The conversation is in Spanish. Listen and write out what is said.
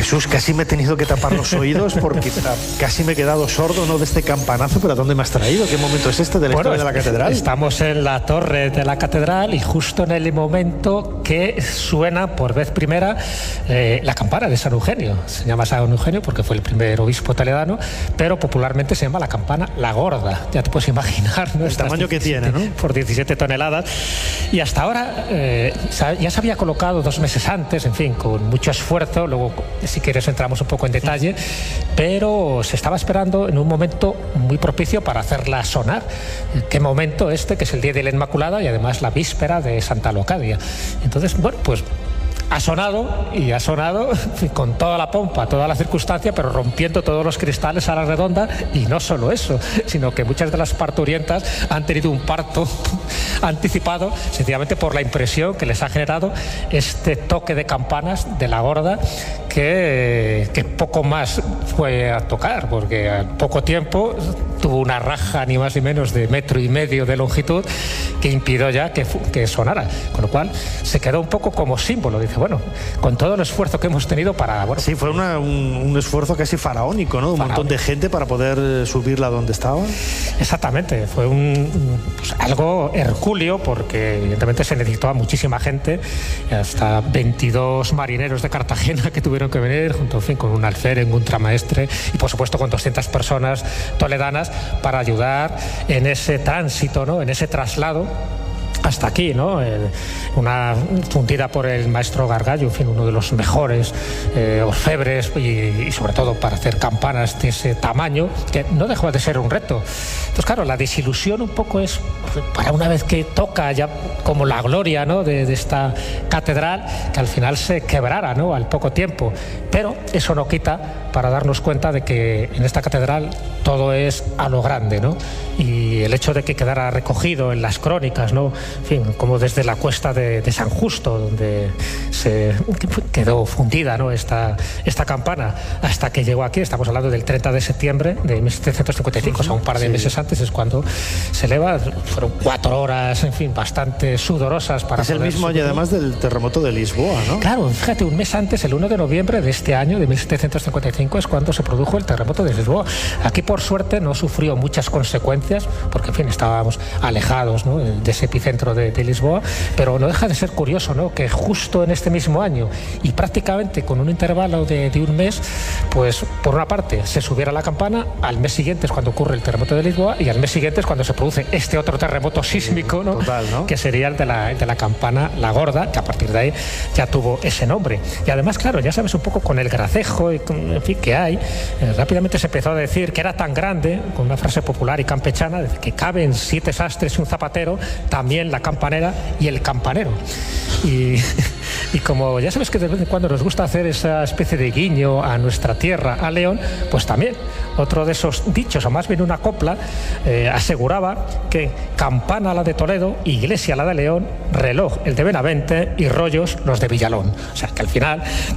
Jesús, casi me he tenido que tapar los oídos porque casi me he quedado sordo, ¿no?, de este campanazo. ¿Pero a dónde me has traído? ¿Qué momento es este de la historia de la catedral? Estamos en la torre de la catedral y justo en el momento que suena por vez primera la campana de San Eugenio. Se llama San Eugenio porque fue el primer obispo toledano, pero popularmente se llama la campana La Gorda. Ya te puedes imaginar, ¿no?, el tamaño que tiene, ¿no? Por 17 toneladas. Y hasta ahora ya se había colocado 2 meses antes, en fin, con mucho esfuerzo. Luego, si quieres, entramos un poco en detalle, pero se estaba esperando en un momento muy propicio para hacerla sonar. ¿Qué momento este? Que es el día de la Inmaculada y además la víspera de Santa Leocadia. Entonces, bueno, pues ha sonado con toda la pompa, toda la circunstancia, pero rompiendo todos los cristales a la redonda. Y no solo eso, sino que muchas de las parturientas han tenido un parto anticipado sencillamente por la impresión que les ha generado este toque de campanas de La Gorda, que poco más fue a tocar, porque a poco tiempo tuvo una raja ni más ni menos de 1,5 metros de longitud que impidió ya que sonara, con lo cual se quedó un poco como símbolo. Dice, bueno, con todo el esfuerzo que hemos tenido para... Bueno, sí, fue un esfuerzo casi faraónico, ¿no? Un montón de gente para poder subirla donde estaba. Exactamente, fue algo hercúleo, porque evidentemente se necesitó a muchísima gente, hasta 22 marineros de Cartagena que tuvieron que venir, junto, en fin, con un alférez, un contramaestre y por supuesto con 200 personas toledanas para ayudar en ese tránsito, ¿no?, en ese traslado hasta aquí, ¿no? Una fundida por el maestro Gargallo, en fin, uno de los mejores orfebres y sobre todo para hacer campanas de ese tamaño, que no dejó de ser un reto. Entonces, claro, la desilusión un poco es, para una vez que toca ya como la gloria, ¿no?, de esta catedral, que al final se quebrara, ¿no?, al poco tiempo. Pero eso no quita para darnos cuenta de que en esta catedral todo es a lo grande, ¿no? Y el hecho de que quedara recogido en las crónicas, ¿no?, en fin, como desde la cuesta de San Justo, donde se quedó fundida, ¿no?, esta campana, hasta que llegó aquí. Estamos hablando del 30 de septiembre de 1755, o sea, un par de meses antes es cuando se eleva. Fueron 4 horas, en fin, bastante sudorosas para... Es el mismo año, además, del terremoto de Lisboa, ¿no? Claro, fíjate, un mes antes, el 1 de noviembre de este año, de 1755, es cuando se produjo el terremoto de Lisboa. Aquí, por suerte, no sufrió muchas consecuencias, porque, en fin, estábamos alejados, ¿no?, de ese epicentro de Lisboa, pero no deja de ser curioso, ¿no?, que justo en este mismo año y prácticamente con un intervalo de un mes, pues por una parte se subiera la campana, al mes siguiente es cuando ocurre el terremoto de Lisboa y al mes siguiente es cuando se produce este otro terremoto sísmico, ¿no?, total, ¿no?, que sería el de la campana La Gorda, que a partir de ahí ya tuvo ese nombre. Y además, claro, ya sabes un poco con el gracejo y en fin, que hay, rápidamente se empezó a decir que era tan grande, con una frase popular y campechana, que caben 7 sastres y un zapatero, también la campanera y el campanero. Y como ya sabes que de vez en cuando nos gusta hacer esa especie de guiño a nuestra tierra, a León, pues también otro de esos dichos, o más bien una copla, aseguraba que campana la de Toledo, iglesia la de León, reloj el de Benavente y rollos los de Villalón. O sea que al final